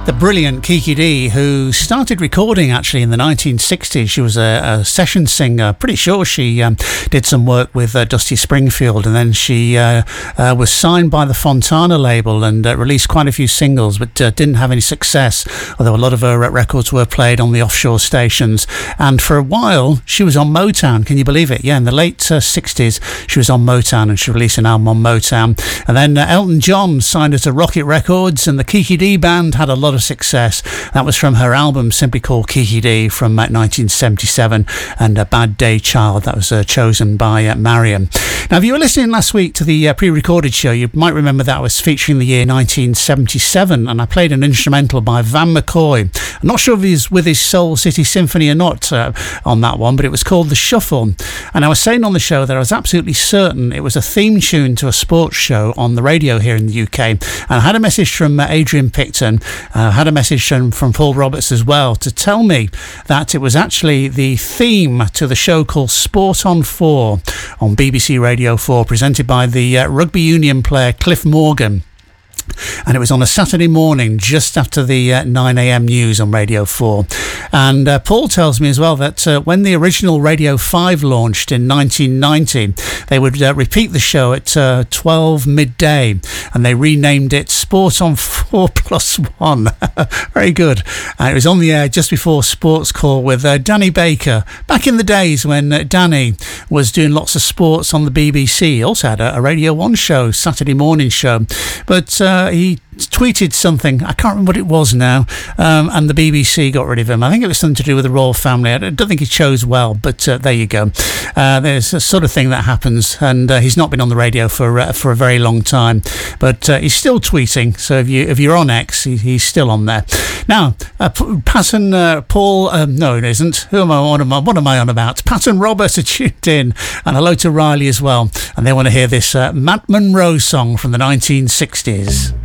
The brilliant Kiki Dee, who started recording actually in the 1960s. She was a session singer. Pretty sure she did some work with Dusty Springfield, and then she was signed by the Fontana label and released quite a few singles, but didn't have any success, although a lot of her records were played on the offshore stations. And for a while she was on Motown. Can you believe it? Yeah, in the late 60s she was on Motown, and she released an album on Motown. And then Elton John signed her to Rocket Records, and the Kiki Dee band had a lot of success. That was from her album simply called Kiki Dee from 1977, and A Bad Day Child, that was chosen by Mariam. Now, if you were listening last week to the pre-recorded show, you might remember that I was featuring the year 1977, and I played an instrumental by Van McCoy. I'm not sure if he's with his Soul City Symphony or not on that one, but it was called The Shuffle. And I was saying on the show that I was absolutely certain it was a theme tune to a sports show on the radio here in the UK. And I had a message from Adrian Picton, I had a message from Paul Roberts as well, to tell me that it was actually the theme to the show called Sport on 4 on BBC Radio 4, presented by the rugby union player Cliff Morgan. And it was on a Saturday morning just after the 9 a.m. news on Radio 4. And Paul tells me as well that when the original Radio 5 launched in 1990, they would repeat the show at 12 midday, and they renamed it Sport on 4+1. Very good. And it was on the air just before Sports Call with Danny Baker, back in the days when Danny was doing lots of sports on the BBC. He also had a Radio 1 show, Saturday morning show. But he tweeted something, I can't remember what it was now, and the BBC got rid of him. I think it was something to do with the royal family. I don't think he chose well, but there you go. There's a sort of thing that happens, and he's not been on the radio for a very long time, but he's still tweeting. So if you're on X, he's still on there. Now, Patton Paul, no, it isn't. What am I on about? Patton Roberts are tuned in, and hello to Riley as well, and they want to hear this Matt Monro song from the 1960s.